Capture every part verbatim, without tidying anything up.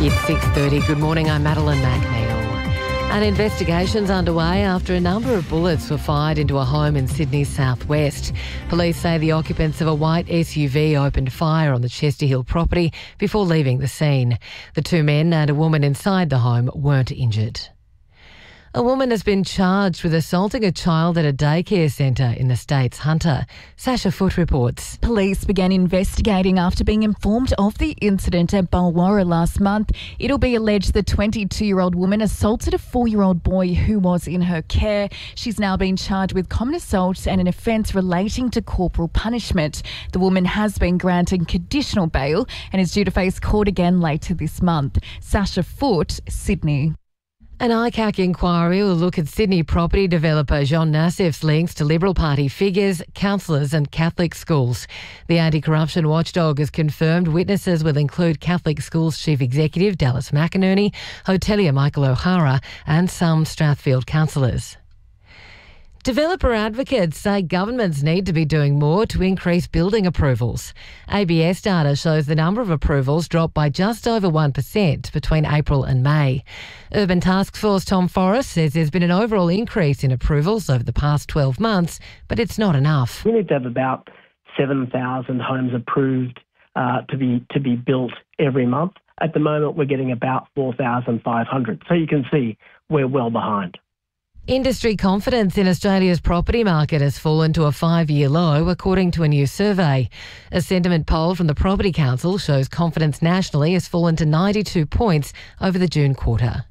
It's six thirty. Good morning, I'm Madeline McNeil. An investigation's underway after a number of bullets were fired into a home in Sydney's southwest. Police say the occupants of a white S U V opened fire on the Chester Hill property before leaving the scene. The two men and a woman inside the home weren't injured. A woman has been charged with assaulting a child at a daycare centre in the state's Hunter. Sasha Foote reports. Police began investigating after being informed of the incident at Bulwarra last month. It'll be alleged the twenty-two-year-old woman assaulted a four-year-old boy who was in her care. She's now been charged with common assault and an offence relating to corporal punishment. The woman has been granted conditional bail and is due to face court again later this month. Sasha Foote, Sydney. An I C A C inquiry will look at Sydney property developer John Nassif's links to Liberal Party figures, councillors and Catholic schools. The anti-corruption watchdog has confirmed witnesses will include Catholic Schools Chief Executive Dallas McInerney, hotelier Michael O'Hara and some Strathfield councillors. Developer advocates say governments need to be doing more to increase building approvals. A B S data shows the number of approvals dropped by just over one percent between April and May. Urban Task Force Tom Forrest says there's been an overall increase in approvals over the past twelve months, but it's not enough. We need to have about seven thousand homes approved uh, to be to be built every month. At the moment, we're getting about four thousand five hundred. So you can see we're well behind. Industry confidence in Australia's property market has fallen to a five-year low, according to a new survey. A sentiment poll from the Property Council shows confidence nationally has fallen to ninety-two points over the June quarter.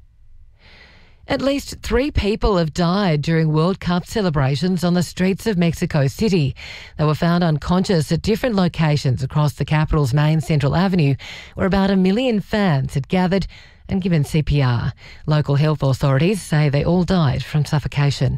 At least three people have died during World Cup celebrations on the streets of Mexico City. They were found unconscious at different locations across the capital's main Central Avenue, where about a million fans had gathered and given C P R. Local health authorities say they all died from suffocation.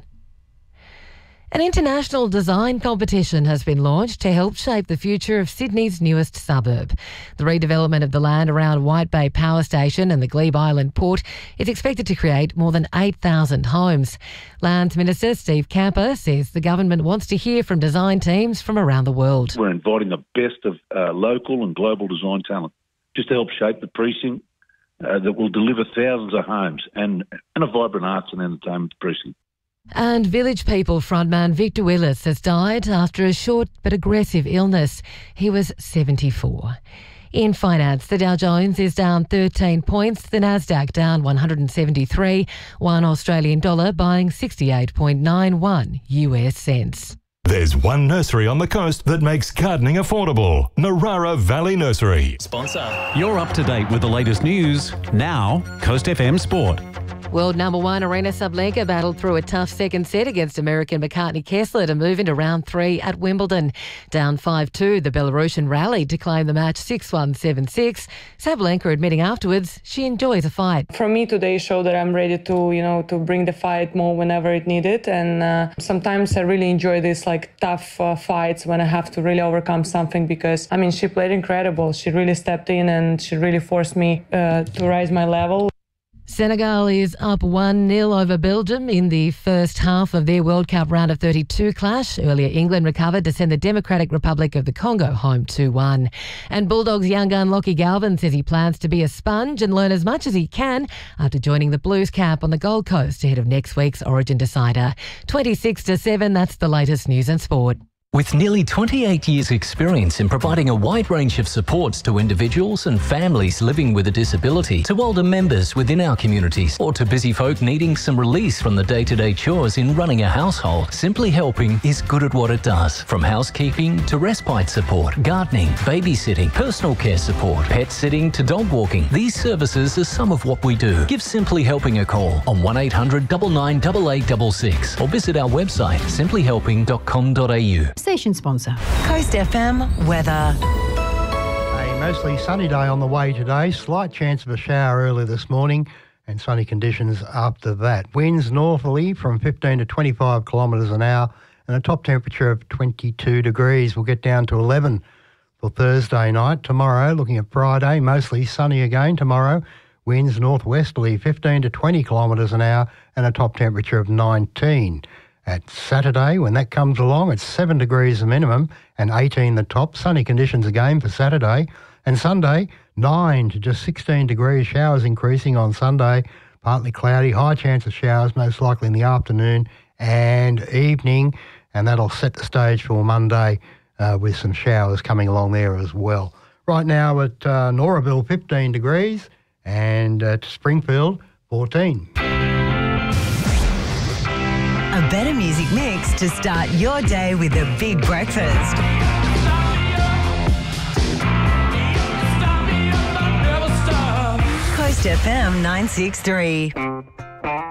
An international design competition has been launched to help shape the future of Sydney's newest suburb. The redevelopment of the land around White Bay Power Station and the Glebe Island Port is expected to create more than eight thousand homes. Lands Minister Steve Camper says the government wants to hear from design teams from around the world. We're inviting the best of uh, local and global design talent just to help shape the precinct uh, that will deliver thousands of homes and, and a vibrant arts and entertainment precinct. And Village People frontman Victor Willis has died after a short but aggressive illness. He was seventy-four. In finance, the Dow Jones is down thirteen points, the Nasdaq down one hundred seventy-three, one Australian dollar buying sixty-eight point nine one U S cents. There's one nursery on the coast that makes gardening affordable. Narara Valley Nursery. Sponsor. You're up to date with the latest news. Now, Coast F M Sport. World number one Arena Sabalenka battled through a tough second set against American Makartney Kessler to move into round three at Wimbledon. Down five two, the Belarusian rallied to claim the match six one, seven six. Sabalenka admitting afterwards she enjoys a fight. For me, today showed that I'm ready to, you know, to bring the fight more whenever it needed. And uh, sometimes I really enjoy these like tough uh, fights when I have to really overcome something because, I mean, she played incredible. She really stepped in and she really forced me uh, to rise my level. Senegal is up one nil over Belgium in the first half of their World Cup round of thirty-two clash. Earlier, England recovered to send the Democratic Republic of the Congo home two one. And Bulldogs young gun Lockie Galvin says he plans to be a sponge and learn as much as he can after joining the Blues camp on the Gold Coast ahead of next week's Origin decider. twenty-six to seven, that's the latest news and sport. With nearly twenty-eight years' experience in providing a wide range of supports to individuals and families living with a disability, to older members within our communities, or to busy folk needing some release from the day-to-day chores in running a household, Simply Helping is good at what it does. From housekeeping to respite support, gardening, babysitting, personal care support, pet sitting to dog walking, these services are some of what we do. Give Simply Helping a call on one eight hundred nine nine eight eight six six or visit our website simply helping dot com dot a u. Station sponsor. Coast F M weather. A mostly sunny day on the way today. Slight chance of a shower early this morning and sunny conditions after that. Winds northerly from fifteen to twenty-five kilometres an hour and a top temperature of twenty-two degrees. We'll get down to eleven for Thursday night. Tomorrow, looking at Friday, mostly sunny again tomorrow. Winds northwesterly fifteen to twenty kilometres an hour and a top temperature of nineteen. At Saturday, when that comes along, it's seven degrees the minimum and eighteen the top. Sunny conditions again for Saturday. And Sunday, nine to just sixteen degrees. Showers increasing on Sunday. Partly cloudy. High chance of showers, most likely in the afternoon and evening. And that'll set the stage for Monday uh, with some showers coming along there as well. Right now at uh, Noraville, fifteen degrees. And at Springfield, fourteen. A better music mix to start your day with a big breakfast. Coast F M nine six three.